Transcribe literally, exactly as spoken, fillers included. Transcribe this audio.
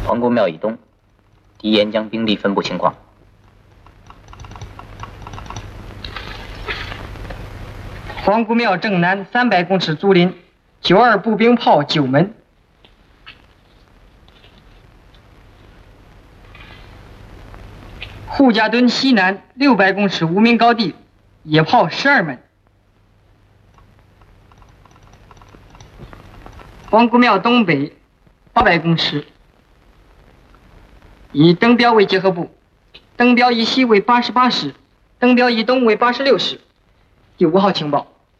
皇姑庙以东，敌沿江兵力分布情况。 皇姑庙正南三百公尺竹林，九二步兵炮九门。护家墩西南六百公尺无名高地，野炮十二门。皇姑庙东北八百公尺，以登标为结合部，登标以西为八十八师，登标以东为八十六师。第五号情报。